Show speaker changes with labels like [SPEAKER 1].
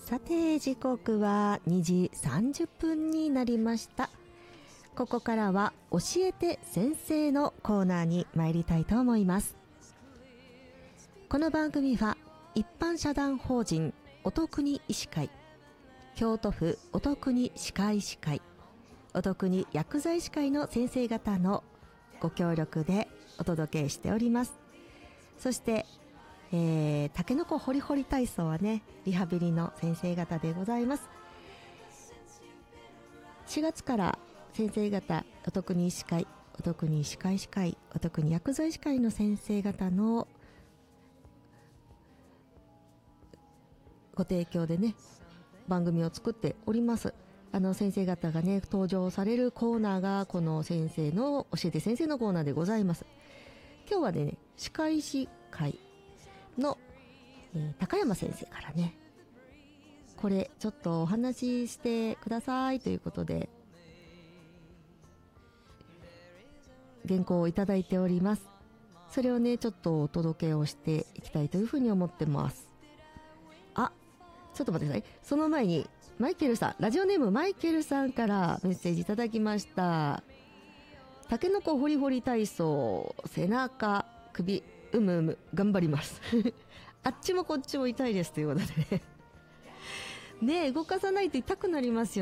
[SPEAKER 1] さて時刻は2時30分になりました。ここからは教えて先生のコーナーに参りたいと思います。この番組は一般社団法人音国医師会、京都府音国歯科医師会、音国薬剤師会の先生方のご協力でお届けしております。そしてたけのこホリホリ体操はね、リハビリの先生方でございます。4月から先生方、音国医師会、音国歯科医師会、音国薬剤師会の先生方のご提供でね、番組を作っております。先生方がね、登場されるコーナーがこの先生の教えて先生のコーナーでございます。今日はね、歯科医師会の、高山先生からね、これちょっとお話ししてくださいということで原稿をいただいております。それをね、ちょっとお届けをしていきたいというふうに思ってます。ちょっと待ってください。その前にマイケルさん、ラジオネームマイケルさんからメッセージいただきました。たけのこホリホリ体操、背中、首、うむうむ頑張りますあっちもこっちも痛いですということでね動かさないと痛くなりますよ